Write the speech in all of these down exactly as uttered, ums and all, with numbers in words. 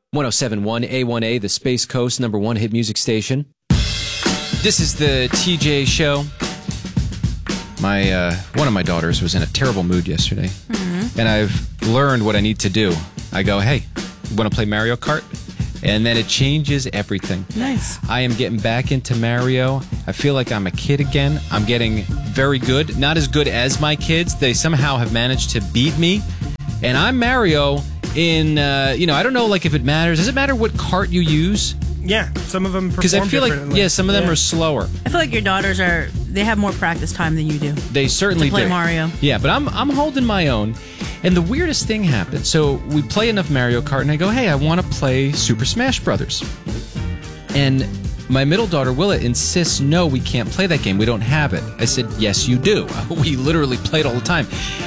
one oh seven point one A one A, the Space Coast number one hit music station. This is the T J Show. My uh, one of my daughters was in a terrible mood yesterday, mm-hmm. and I've learned what I need to do. I go, hey, want to play Mario Kart? And then it changes everything. Nice. I am getting back into Mario. I feel like I'm a kid again. I'm getting very good. Not as good as my kids. They somehow have managed to beat me. And I'm Mario in, uh, you know, I don't know, like, if it matters. Does it matter what cart you use? Yeah, some of them perform Because I feel like, differently. yeah, some of them yeah. are slower. I feel like your daughters are, they have more practice time than you do. They certainly to play do. Mario. Yeah, but I'm I'm holding my own. And the weirdest thing happened. So we play enough Mario Kart, and I go, hey, I want to play Super Smash Brothers. And my middle daughter, Willa, insists, no, we can't play that game. We don't have it. I said, yes, you do. We literally play it all the time.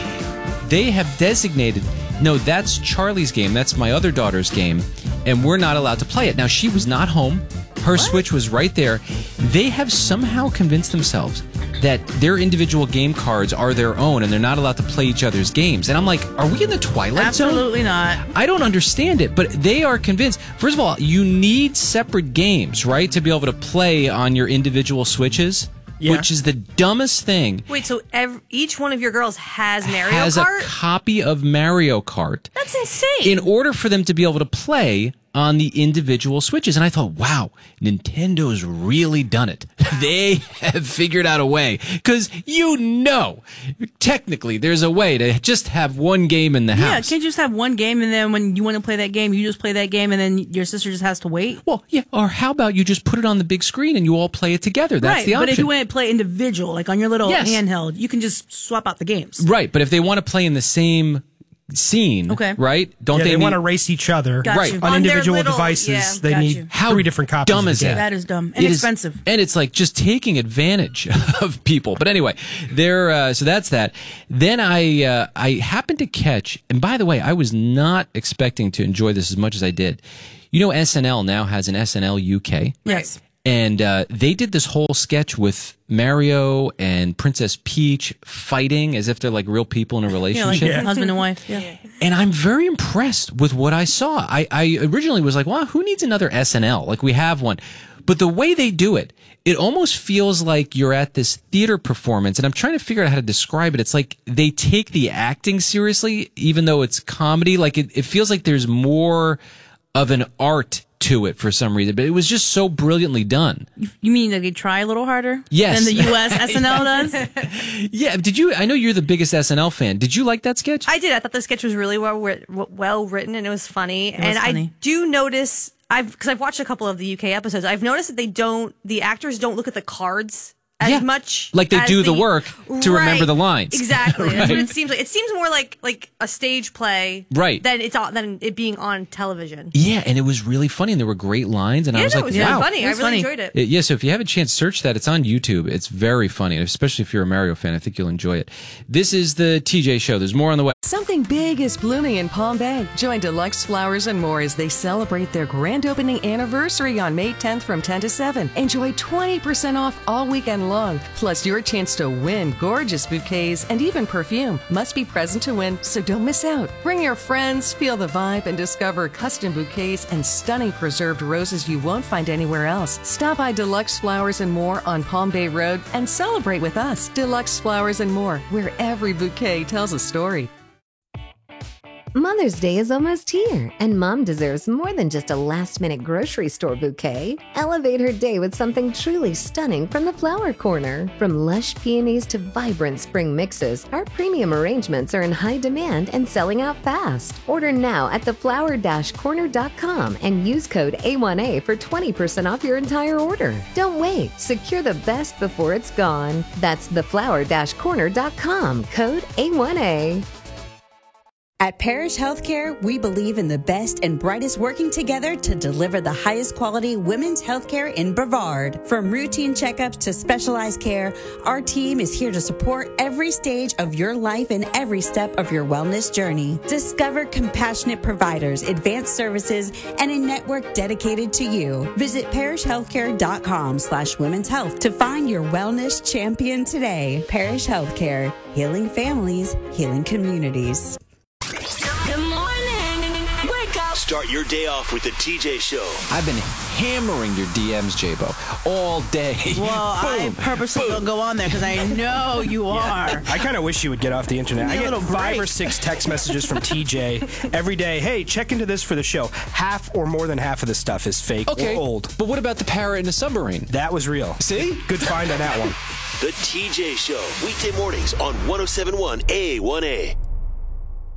They have designated, no, that's Charlie's game. That's my other daughter's game. And we're not allowed to play it. Now, she was not home. Her what? Switch was right there. They have somehow convinced themselves that their individual game cards are their own and they're not allowed to play each other's games. And I'm like, are we in the Twilight Absolutely Zone? Absolutely not. I don't understand it, but they are convinced. First of all, you need separate games, right, to be able to play on your individual Switches, yeah. which is the dumbest thing. Wait, so every, each one of your girls has Mario has Kart? Has a copy of Mario Kart. That's insane. In order for them to be able to play on the individual Switches. And I thought, wow, Nintendo's really done it. They have figured out a way. Because you know, technically, there's a way to just have one game in the yeah, house. Yeah, can't you just have one game and then when you want to play that game, you just play that game and then your sister just has to wait? Well, yeah, or how about you just put it on the big screen and you all play it together? That's right, the option. But if you want to play individual, like on your little yes. handheld, you can just swap out the games. Right, but if they want to play in the same scene, okay. right? Don't yeah, they, they need... want to race each other got right. you. on, on individual little, devices. Yeah, they need you. How three different copies. Dumb is that? That is dumb and it expensive. Is, and it's like just taking advantage of people. But anyway, there. Uh, so that's that. Then I uh, I happened to catch, and by the way, I was not expecting to enjoy this as much as I did. You know, S N L now has an S N L U K. Yes. And uh, they did this whole sketch with Mario and Princess Peach fighting as if they're like real people in a relationship. Yeah, like yeah. husband and wife. Yeah. And I'm very impressed with what I saw. I, I originally was like, wow, who needs another S N L? Like, we have one. But the way they do it, it almost feels like you're at this theater performance. And I'm trying to figure out how to describe it. It's like they take the acting seriously, even though it's comedy. Like, it, it feels like there's more of an art to it for some reason, but it was just so brilliantly done. You mean that they try a little harder? Yes. Than the U S S N L does? Yeah. Did you? I know you're the biggest S N L fan. Did you like that sketch? I did. I thought the sketch was really well writ- well written and it was funny. It was and funny. I do notice, I've because I've watched a couple of the U K episodes. I've noticed that they don't. The actors don't look at the cards as yeah. much, like they as do the, the work to right. remember the lines. Exactly. Right. That's what it seems like. It seems more like like a stage play, right? Than it's on, than it being on television. Yeah, and it was really funny, and there were great lines, and yeah, I was no, like, it was wow, really funny. It was I really funny. enjoyed it. it. Yeah, so if you have a chance, search that. It's on YouTube. It's very funny, and especially if you're a Mario fan, I think you'll enjoy it. This is the T J Show. There's more on the way. Something big is blooming in Palm Bay. Join Deluxe Flowers and More as they celebrate their grand opening anniversary on May tenth from ten to seven. Enjoy twenty percent off all weekend long, plus your chance to win gorgeous bouquets and even perfume. Must be present to win, so don't miss out. Bring your friends, feel the vibe, and discover custom bouquets and stunning preserved roses you won't find anywhere else. Stop by Deluxe Flowers and More on Palm Bay Road and celebrate with us. Deluxe Flowers and More, where every bouquet tells a story. Mother's Day is almost here, and Mom deserves more than just a last-minute grocery store bouquet. Elevate her day with something truly stunning from the Flower Corner. From lush peonies to vibrant spring mixes, our premium arrangements are in high demand and selling out fast. Order now at the flower dash corner dot com and use code A one A for twenty percent off your entire order. Don't wait. Secure the best before it's gone. That's the flower dash corner dot com, code A one A. At Parish Healthcare, we believe in the best and brightest working together to deliver the highest quality women's healthcare in Brevard. From routine checkups to specialized care, our team is here to support every stage of your life and every step of your wellness journey. Discover compassionate providers, advanced services, and a network dedicated to you. Visit parishhealthcare.com slash women's health to find your wellness champion today. Parish Healthcare, healing families, healing communities. Start your day off with the T J Show. I've been hammering your D Ms, J-Bo, all day. Well, I purposely don't go on there because I know you are. I kind of wish you would get off the internet. I Need a get little five break. or six text messages from T J every day. Hey, check into this for the show. Half or more than half of this stuff is fake Okay, or old. but what about the parrot in the submarine? That was real. See? Good find on that one. The T J Show, weekday mornings on one oh seven point one A one A.